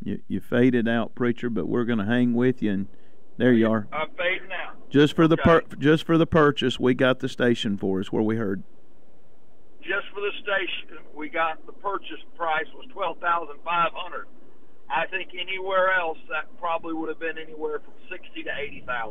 You faded out, preacher, but we're going to hang with you, and there you are. I'm fading out. Just for the purchase, we got the station for us where we heard. Just for the station, we got the purchase price was $12,500. I think anywhere else that probably would have been anywhere from $60,000 to $80,000.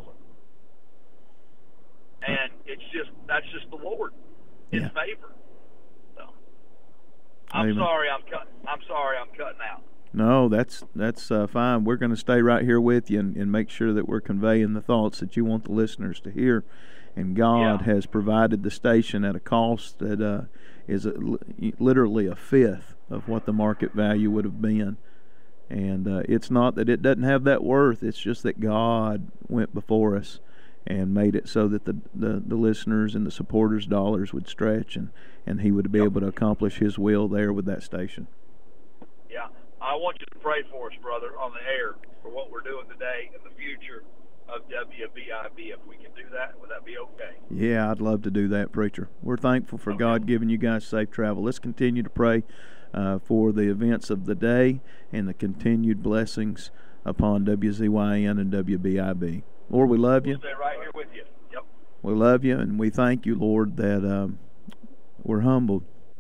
And that's just the Lord, His favor. So I'm sorry I'm cutting out. No, that's fine. We're going to stay right here with you and make sure that we're conveying the thoughts that you want the listeners to hear. And God has provided the station at a cost that is literally a fifth of what the market value would have been. And it's not that it doesn't have that worth. It's just that God went before us and made it so that the listeners and the supporters' dollars would stretch, and He would be able to accomplish His will there with that station. Yeah. I want you to pray for us, brother, on the air for what we're doing today and the future of WBIB. If we can do that, would that be okay? Yeah, I'd love to do that, preacher. We're thankful for God giving you guys safe travel. Let's continue to pray for the events of the day and the continued blessings upon WZYN and WBIB. Lord, we love you. We'll stay right here with you. Yep. We love you, and we thank you, Lord, that we're humbled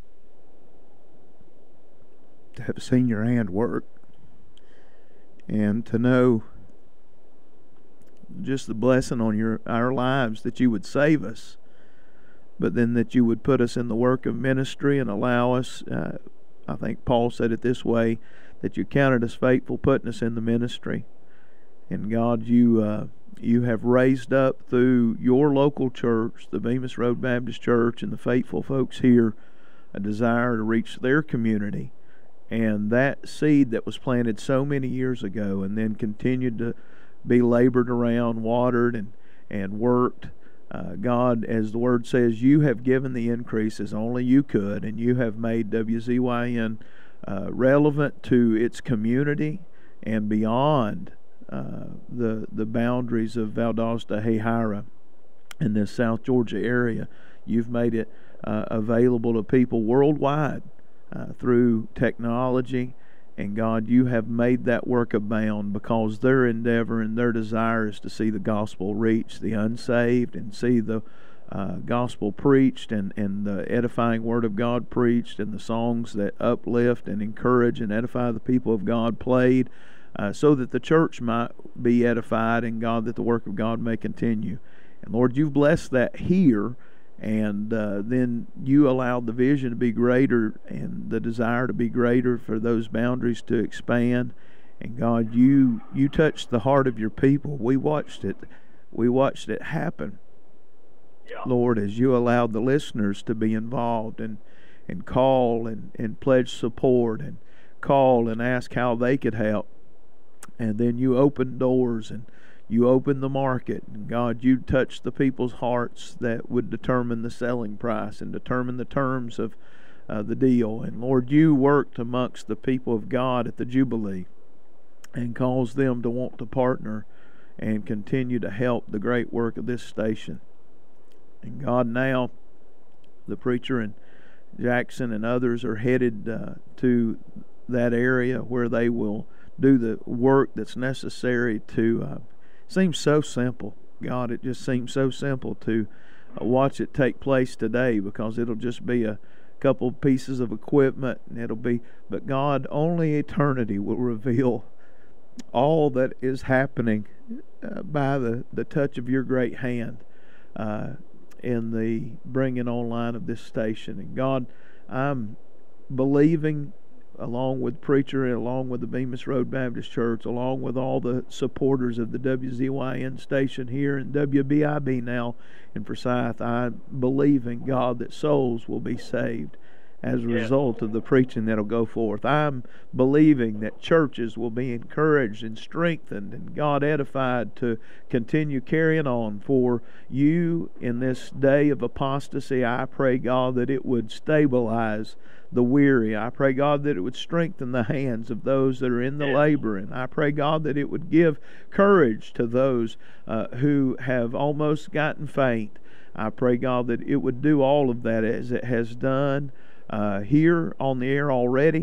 to have seen your hand work and to know just the blessing on our lives, that you would save us, but then that you would put us in the work of ministry and allow us, I think Paul said it this way, that you counted us faithful, putting us in the ministry. And God, you have raised up through your local church, the Bemis Road Baptist Church, and the faithful folks here, a desire to reach their community. And that seed that was planted so many years ago and then continued to be labored around, watered, and worked. God, as the Word says, you have given the increase as only you could, and you have made WZYN relevant to its community and beyond the boundaries of Valdosta, Hahira, in this South Georgia area. You've made it available to people worldwide through technology. And God, you have made that work abound because their endeavor and their desire is to see the gospel reach the unsaved and see the gospel preached and the edifying word of God preached and the songs that uplift and encourage and edify the people of God played so that the church might be edified and God, that the work of God may continue. And Lord, you've blessed that here. And then you allowed the vision to be greater and the desire to be greater for those boundaries to expand. And God, you touched the heart of your people. We watched it happen. Yeah. Lord, as you allowed the listeners to be involved and call and pledge support and call and ask how they could help. And then you opened doors and you opened the market, and God, you touched the people's hearts that would determine the selling price and determine the terms of the deal. And Lord, you worked amongst the people of God at the Jubilee and caused them to want to partner and continue to help the great work of this station. And God, now the preacher and Jackson and others are headed to that area where they will do the work that's necessary to seems so simple. God, it just seems so simple to watch it take place today because it'll just be a couple pieces of equipment and but God, only eternity will reveal all that is happening by the touch of your great hand in the bringing online of this station. And God, I'm believing, along with preacher, along with the Bemis Road Baptist Church, along with all the supporters of the WZYN station here and WBIB now in Forsyth, I believe in God that souls will be saved as a result of the preaching that'll go forth. I'm believing that churches will be encouraged and strengthened and God edified to continue carrying on for you in this day of apostasy. I pray, God, that it would stabilize the weary. I pray, God, that it would strengthen the hands of those that are in the labor. And I pray, God, that it would give courage to those who have almost gotten faint. I pray, God, that it would do all of that as it has done here on the air already.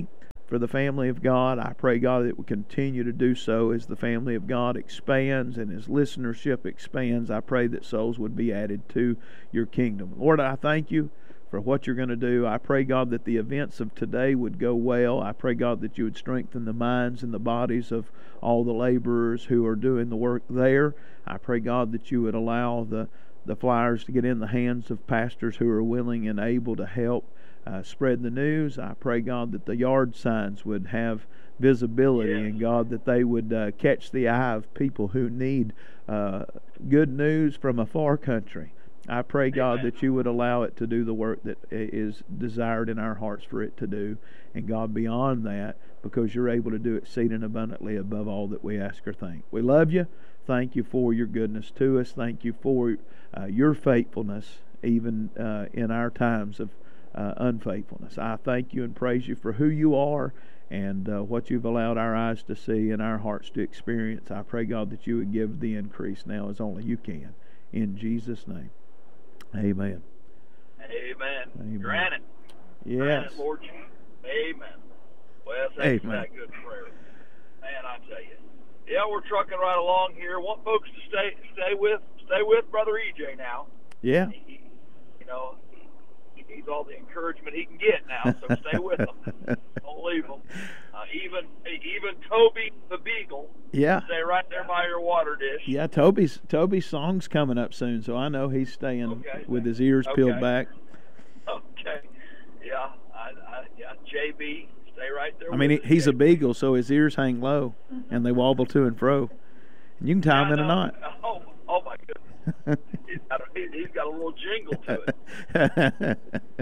for the family of God. I pray, God, that it will continue to do so as the family of God expands and as listenership expands. I pray that souls would be added to your kingdom. Lord, I thank you for what you're going to do. I pray, God, that the events of today would go well. I pray, God, that you would strengthen the minds and the bodies of all the laborers who are doing the work there. I pray, God, that you would allow the flyers to get in the hands of pastors who are willing and able to help spread the news. I pray, God, that the yard signs would have visibility, and God, that they would catch the eye of people who need good news from a far country. I pray, God, that you would allow it to do the work that is desired in our hearts for it to do. And God, beyond that, because you're able to do exceeding abundantly above all that we ask or think. We love you. Thank you for your goodness to us. Thank you for your faithfulness, even in our times of unfaithfulness. I thank you and praise you for who you are and what you've allowed our eyes to see and our hearts to experience. I pray, God, that you would give the increase now as only you can. In Jesus' name. Amen. Amen. Granted. Yes. Granted, Lord Jesus. Amen. Well, thanks for that good prayer. Man, I tell you. Yeah, we're trucking right along here. Want folks to stay with Brother EJ now. Yeah. He needs all the encouragement he can get now, so stay with him. Don't leave him. Even Toby the Beagle. Yeah. Stay right there by your water dish. Yeah, Toby's song's coming up soon, so I know he's staying with his ears peeled back. Okay. Yeah. JB, stay right there. I mean, he's a beagle, so his ears hang low, and they wobble to and fro. And you can tie them in a knot. Oh my goodness. He's got a little jingle to it. That's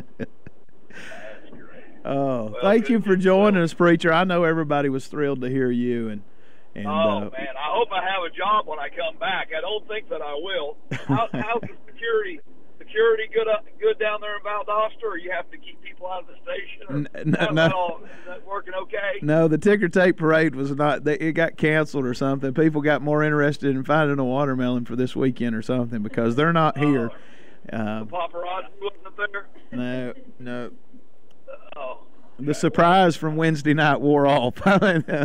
great. Oh, well, thank you for joining us, preacher. I know everybody was thrilled to hear you. And man, I hope I have a job when I come back. I don't think that I will. How's the security good down there in Valdosta, or you have to keep people out of the station? No. Is that working okay? No, the ticker tape parade was not. It got canceled or something. People got more interested in finding a watermelon for this weekend or something because they're not here. The paparazzi wasn't there? No. The surprise from Wednesday night wore off. All right,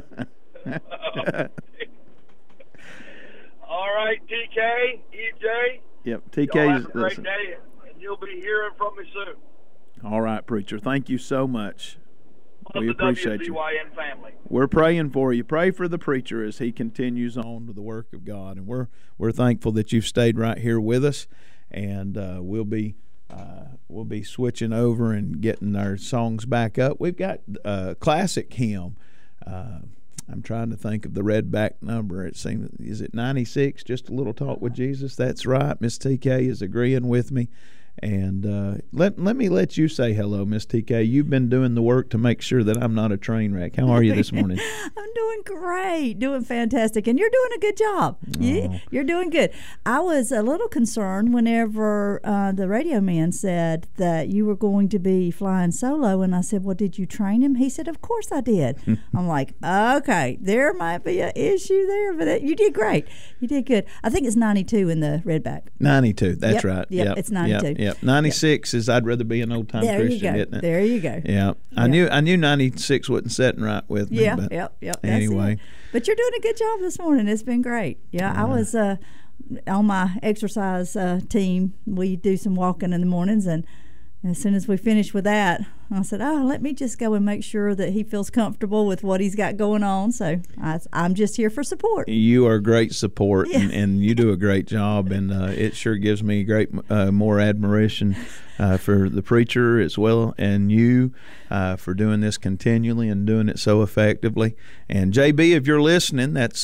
TK, EJ. Yep, TK. Y'all have a great day, and you'll be hearing from me soon. All right, preacher. Thank you so much. We appreciate you. WCYN family. We're praying for you. Pray for the preacher as he continues on to the work of God, and we're thankful that you've stayed right here with us. And we'll be switching over and getting our songs back up. We've got a classic hymn. I'm trying to think of the redback number. It seems, is it 96? Just a Little Talk with Jesus. That's right. Miss TK is agreeing with me. And let me let you say hello, Miss TK. You've been doing the work to make sure that I'm not a train wreck. How are you this morning? I'm doing great, doing fantastic, and you're doing a good job. Yeah, you're doing good. I was a little concerned whenever the radio man said that you were going to be flying solo, and I said, well, did you train him? He said, of course I did. I'm like, okay, there might be an issue there, but you did great. You did good. I think it's 92 in the redback. 92, that's right. Yep, it's 92. Yep. 96 is I'd rather be an old time Christian, isn't it? There you go. Yeah. I knew 96 wasn't sitting right with me. Yep. Anyway. But you're doing a good job this morning. It's been great. Yeah. I was on my exercise team. We do some walking in the mornings, and as soon as we finished with that, I said, let me just go and make sure that he feels comfortable with what he's got going on. So I'm just here for support. You are great support, and you do a great job, and it sure gives me great more admiration for the preacher as well, and you for doing this continually and doing it so effectively. And JB, if you're listening, that's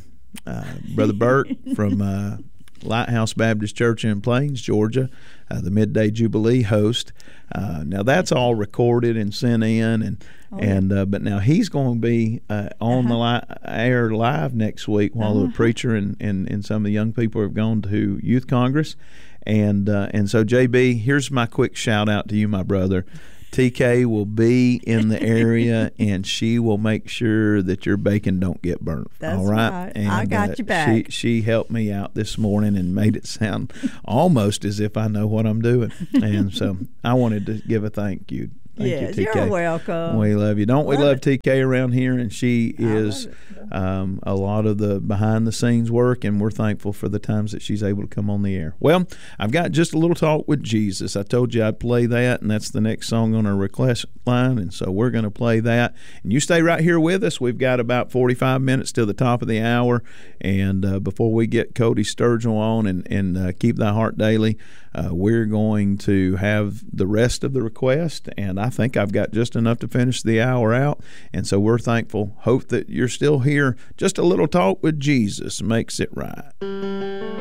Brother Bert from Lighthouse Baptist Church in Plains, Georgia, the Midday Jubilee host. Now that's all recorded and sent in, but now he's going to be on the air live next week while the preacher and some of the young people have gone to Youth Congress, and so JB, here's my quick shout out to you, my brother. TK will be in the area, and she will make sure that your bacon don't get burnt. That's all right. And, I got you back. She helped me out this morning and made it sound almost as if I know what I'm doing. And so I wanted to give a thank you Yes, you, TK. You're welcome. We love you. Don't we love TK around here? And she I is a lot of the behind-the-scenes work, and we're thankful for the times that she's able to come on the air. Well, I've got Just a Little Talk with Jesus. I told you I'd play that, and that's the next song on our request line, and so we're going to play that. And you stay right here with us. We've got about 45 minutes till the top of the hour, and before we get Cody Sturgill on and Keep Thy Heart Daily, we're going to have the rest of the request, and I think I've got just enough to finish the hour out, and so we're thankful. Hope that you're still here. Just a little talk with Jesus makes it right.